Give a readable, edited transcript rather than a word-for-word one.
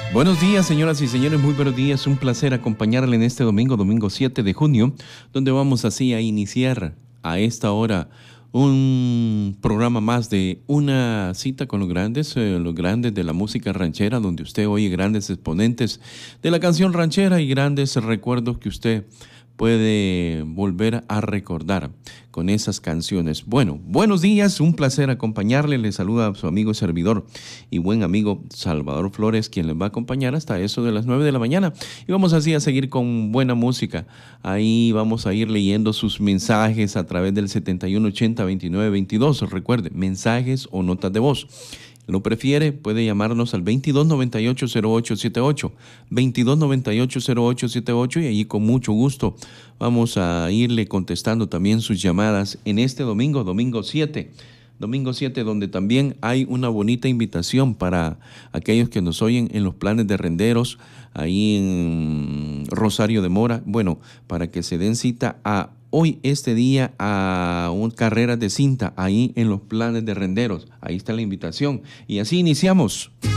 Buenos días, señoras y señores, muy buenos días. Un placer acompañarle en este domingo 7 de junio, donde vamos así a iniciar a esta hora un programa más de una cita con los grandes de la música ranchera, donde usted oye grandes exponentes de la canción ranchera y grandes recuerdos que usted puede volver a recordar con esas canciones. Bueno, buenos días, un placer acompañarle. Le saluda a su amigo y servidor y buen amigo Salvador Flores, quien les va a acompañar hasta eso de las 9 de la mañana. Y vamos así a seguir con buena música. Ahí vamos a ir leyendo sus mensajes a través del 7180-2922. Recuerde, mensajes o notas de voz. Lo prefiere, puede llamarnos al 2298-0878, 2298-0878, y allí con mucho gusto vamos a irle contestando también sus llamadas en este domingo 7, donde también hay una bonita invitación para aquellos que nos oyen en los planes de renderos, ahí en Rosario de Mora, bueno, para que se den cita a hoy, este día, a carreras de cinta, ahí en los planes de renderos. Ahí está la invitación. Y así iniciamos.